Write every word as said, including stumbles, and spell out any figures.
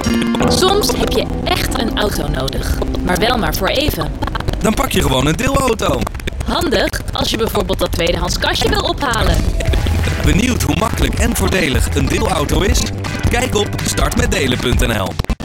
Soms heb je echt een auto nodig, maar wel maar voor even. Dan pak je gewoon een deelauto. Handig als je bijvoorbeeld dat tweedehands kastje wil ophalen. Benieuwd hoe makkelijk en voordelig een deelauto is? Kijk op start met delen punt n l.